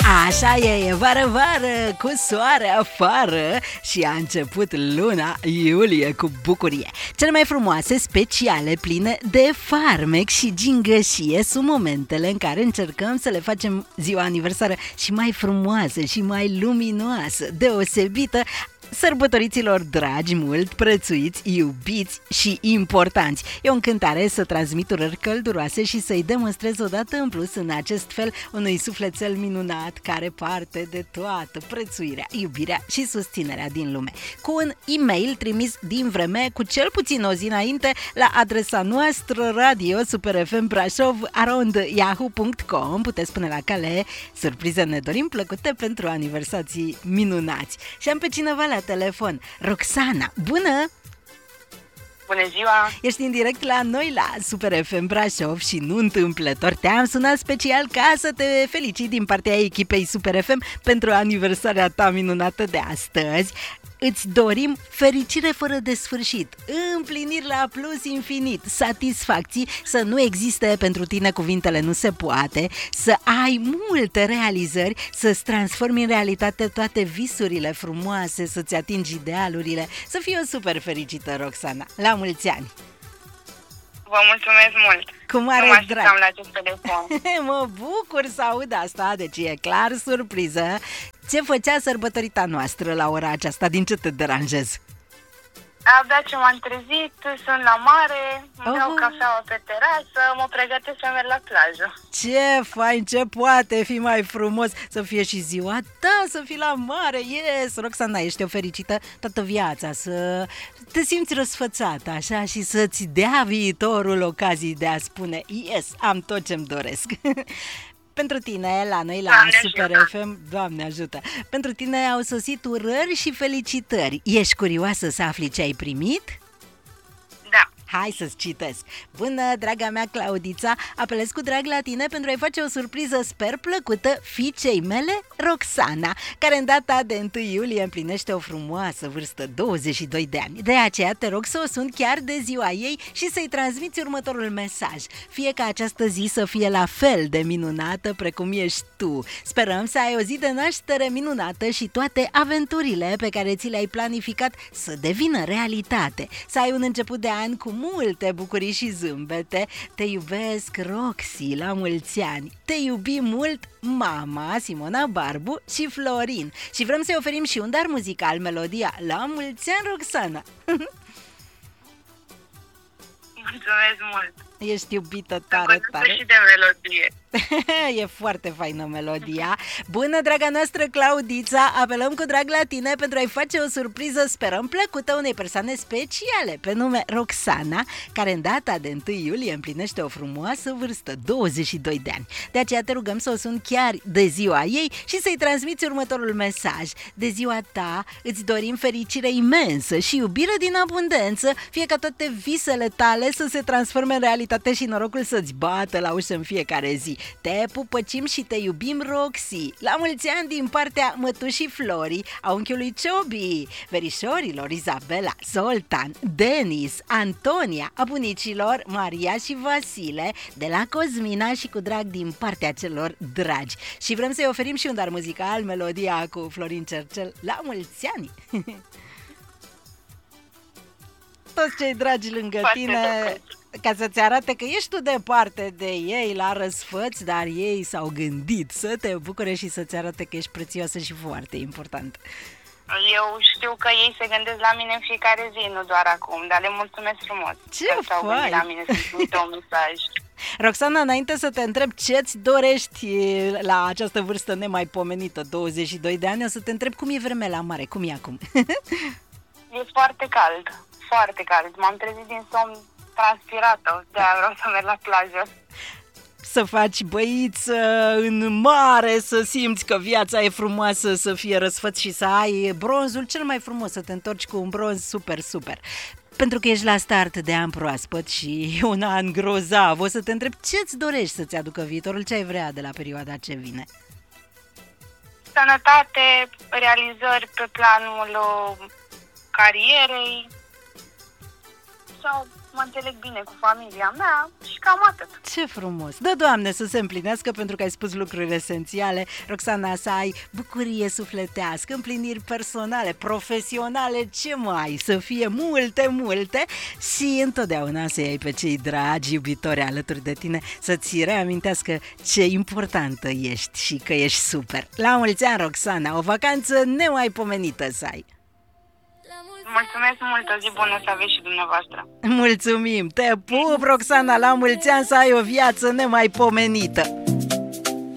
Așa e vară cu soare afară și a început luna iulie cu bucurie. Cele mai frumoase, speciale, pline de farmec și gingășie sunt momentele în care încercăm să le facem ziua aniversară și mai frumoasă și mai luminoasă, deosebită, sărbătoriților dragi, mult prețuiți, iubiți și importanți. E o încântare să transmit urări călduroase și să-i demonstrez odată în plus în acest fel unui sufletel minunat care parte de toată prețuirea, iubirea și susținerea din lume. Cu un e-mail trimis din vreme cu cel puțin o zi înainte la adresa noastră radio superfm.brașov@yahoo.com puteți pune la cale surprize ne dorim plăcute pentru aniversații minunați. Și am pe cineva la telefon. Roxana, bună! Bună ziua! Ești în direct la noi la Super FM Brașov și nu întâmplător te-am sunat special ca să te felicit din partea echipei Super FM pentru aniversarea ta minunată de astăzi. Îți dorim fericire fără de sfârșit, împliniri la plus infinit, satisfacții, să nu existe pentru tine cuvintele nu se poate, să ai multe realizări, să-ți transformi în realitate toate visurile frumoase, să-ți atingi idealurile, să fii o super fericită, Roxana. La mulți ani! Vă mulțumesc mult! Cu mare drag! Nu la acest telefon. Mă bucur să aud asta, deci e clar surpriză. Ce făcea sărbătorita noastră la ora aceasta? Din ce te deranjez? Abia ce m-am trezit, sunt la mare, îmi beau cafeaua pe terasă, mă pregătesc să merg la plajă. Ce fain, ce poate fi mai frumos să fie și ziua ta, să fii la mare, yes! Roxana, ești o fericită toată viața, să te simți răsfățată așa și să-ți dea viitorul ocazii de a spune yes, am tot ce-mi doresc. Pentru tine, la noi la Doamne Super ajută. FM, Doamne ajută, pentru tine au sosit urări și felicitări. Ești curioasă să afli ce ai primit? Da. Hai să-ți citesc. Bună, draga mea Claudița, apelez cu drag la tine pentru a-i face o surpriză sper plăcută fiicei mele, Roxana, care în data de 1 iulie împlinește o frumoasă vârstă, 22 de ani. De aceea te rog să o suni chiar de ziua ei și să-i transmiți următorul mesaj. Fie ca această zi să fie la fel de minunată precum ești tu. Sperăm să ai o zi de naștere minunată și toate aventurile pe care ți le-ai planificat să devină realitate. Să ai un început de an cu multe bucurii și zâmbete. Te iubesc, Roxy, la mulți ani. Te iubim mult, mama, Simona Barbu și Florin. Și vrem să-i oferim și un dar muzical, melodia La mulți ani, Roxana. Mulțumesc mult! Ești iubită tare, tare. Și de melodie. E foarte faină melodia. Bună, draga noastră Claudița, apelăm cu drag la tine pentru a-i face o surpriză, sperăm plăcută, unei persoane speciale pe nume Roxana, care în data de 1 iulie împlinește o frumoasă vârstă, 22 de ani. De aceea te rugăm să o suni chiar de ziua ei și să-i transmiți următorul mesaj. De ziua ta îți dorim fericire imensă și iubire din abundență, fie ca toate visele tale să se transforme în realitate și norocul să-ți bată la ușă în fiecare zi. Te pupăcim și te iubim, Roxy. La mulți ani din partea mătușii Flori, a unchiului Ciobi, verișorilor Izabela, Zoltan, Denis, Antonia, a bunicilor Maria și Vasile, de la Cosmina și cu drag din partea celor dragi. Și vrem să-i oferim și un dar muzical, melodia cu Florin Cercel, La mulți ani! Toți cei dragi lângă Foarte tine, drăguț. ca să-ți arate că ești tu departe de ei la răsfăți, dar ei s-au gândit să te bucure și să-ți arate că ești prețioasă și foarte important. Eu știu că ei se gândesc la mine în fiecare zi, nu doar acum, dar le mulțumesc frumos. Ce că s-au gândit fain! la mine să-mi trimită un mesaj. Roxana, înainte să te întreb ce-ți dorești la această vârstă nemaipomenită, 22 de ani, o să te întreb cum e vremea la mare, cum e acum? E foarte cald, foarte cald. M-am trezit din somn transpirată, de-aia vreau să merg la plajă. Să faci băiță în mare, să simți că viața e frumoasă, să fie răsfăț și să ai bronzul cel mai frumos, să te întorci cu un bronz super, super. Pentru că ești la start de an proaspăt și un an grozav, o să te întreb ce-ți dorești să-ți aducă viitorul, ce ai vrea de la perioada ce vine? Sănătate, realizări pe planul carierei, sau mă înțeleg bine cu familia mea și ca cam atât. Ce frumos! Da, Doamne, să se împlinească, pentru că ai spus lucruri esențiale. Roxana, să ai bucurie sufletească, împliniri personale, profesionale, ce mai, să fie multe, multe și întotdeauna să iei pe cei dragi iubitori alături de tine, să-ți reamintească ce importantă ești și că ești super. La mulți ani, Roxana, o vacanță nemaipomenită să ai! Mulțumesc mult, o zi bună să aveți și dumneavoastră. Mulțumim, te pup, Roxana, la mulți ani, să ai o viață nemaipomenită!